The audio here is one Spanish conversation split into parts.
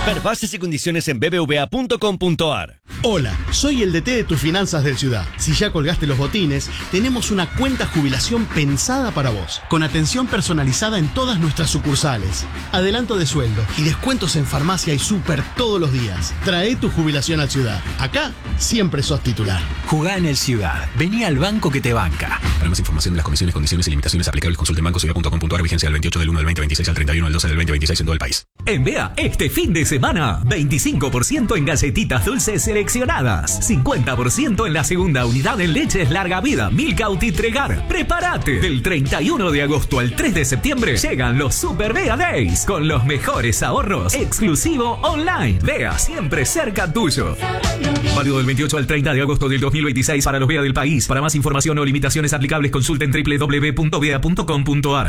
Ver bases y condiciones en bbva.com.ar. Hola, soy el DT de tus finanzas del Ciudad. Si ya colgaste los botines, tenemos una cuenta jubilación pensada para vos, con atención personalizada en todas nuestras sucursales, adelanto de sueldo y descuentos en farmacia y súper todos los días. Trae tu jubilación al Ciudad. Acá siempre sos titular. Jugá en el Ciudad. Vení al banco que te banca. Para más información de las condiciones, condiciones y limitaciones aplicables, consulte en bancociudad.com.ar. Vigencia del 28 del 1 del 2026 al 31 del 12 del 2026 en todo el país. En Bea, este fin de semana, 25% en galletitas dulces seleccionadas, 50% en la segunda unidad en leches larga vida, Milka y Tregar. ¡Prepárate! Del 31 de agosto al 3 de septiembre llegan los Super Bea Days con los mejores ahorros, exclusivo online. Bea, siempre cerca tuyo. Válido del 28 al 30 de agosto del 2026 para los Bea del país. Para más información o limitaciones aplicables, consulten www.bea.com.ar.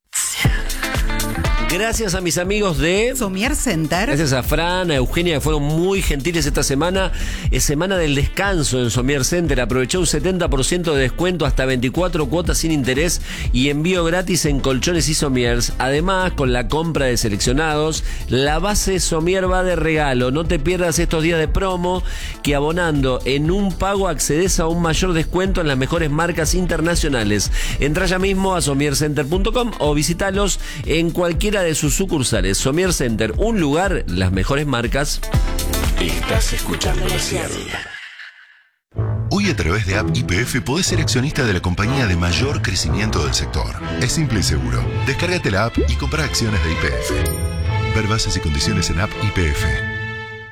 Gracias a mis amigos de Somier Center. Gracias a Fran, a Eugenia, que fueron muy gentiles esta semana. Es semana del descanso en Somier Center. Aprovechá un 70% de descuento, hasta 24 cuotas sin interés y envío gratis en colchones y somiers. Además, con la compra de seleccionados, la base Somier va de regalo. No te pierdas estos días de promo, que abonando en un pago accedes a un mayor descuento en las mejores marcas internacionales. Entra ya mismo a somiercenter.com o visitalos en cualquiera de sus sucursales. Somier Center, un lugar, las mejores marcas. Estás escuchando La Cielo. Hoy a través de App YPF podés ser accionista de la compañía de mayor crecimiento del sector. Es simple y seguro. Descárgate la app y compra acciones de YPF. Ver bases y condiciones en App YPF.